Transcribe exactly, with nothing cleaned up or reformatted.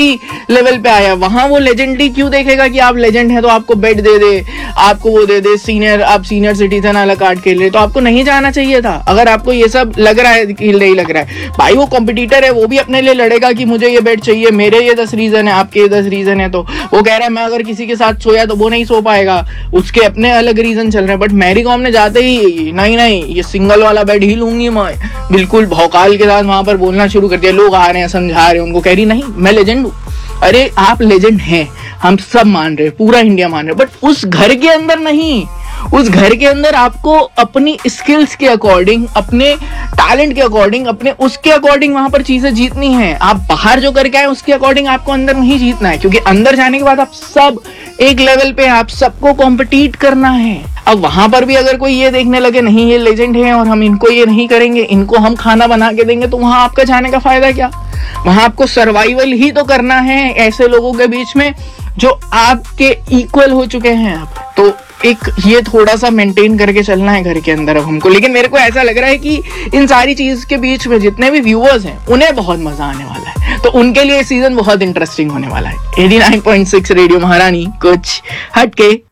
वही लेवल पे आया। वहां वो लेजेंडरी क्यों देखेगा कि आप लेजेंड हैं तो आपको बेड दे दे, आपको वो दे दे, सीनियर आप सीनियर सिटीजन वाला कार्ड खेल रहे, तो आपको नहीं जाना चाहिए था। अगर आपको ये सब लग रहा है कि नहीं लग रहा है, भाई वो कॉम्पिटिटर है, वो भी अपने लिए लड़ेगा कि मुझे ये बेड चाहिए, मेरे ये दस रीजन है, आपके ये दस रीजन है। तो वो कह रहा है मैं अगर किसी के साथ सोया तो वो नहीं सो पाएगा, उसके अपने अलग रीजन चल रहे हैं। बट मैरी कॉम ने जाते ही नहीं नहीं ये सिंगल वाला बेड ही लूंगी मैं, बिल्कुल भौकाल के साथ वहां पर बोलना शुरू कर दिया। लोग आ रहे हैं, समझा रहे हैं उनको, कह रही नहीं मैं लेजेंड हूँ। अरे आप लेजेंड हैं, हम सब मान रहे, पूरा इंडिया मान रहे, बट उस घर के अंदर नहीं। उस घर के अंदर आपको अपनी स्किल्स के अकॉर्डिंग, अपने टैलेंट के अकॉर्डिंग, अपने उसके अकॉर्डिंग वहां पर चीजें जीतनी है। आप बाहर जो करके आए उसके अकॉर्डिंग आपको अंदर नहीं जीतना है, क्योंकि अंदर जाने के बाद आप सब एक लेवल पे, आप सबको कॉम्पिटिट करना है। अब वहां पर भी अगर कोई ये देखने लगे नहीं ये लेजेंड है और हम इनको ये नहीं करेंगे, इनको हम खाना बना के देंगे, तो वहां आपका जाने का फायदा क्या? वहां आपको सर्वाइवल ही तो करना है ऐसे लोगों के बीच में जो आपके इक्वल हो चुके हैं। अब तो एक ये थोड़ा सा मेंटेन करके चलना है घर के अंदर अब हमको। लेकिन मेरे को ऐसा लग रहा है कि इन सारी चीज के बीच में जितने भी व्यूअर्स हैं उन्हें बहुत मजा आने वाला है, तो उनके लिए सीजन बहुत इंटरेस्टिंग होने वाला है। Eighty nine point six radio महारानी, कुछ हटके।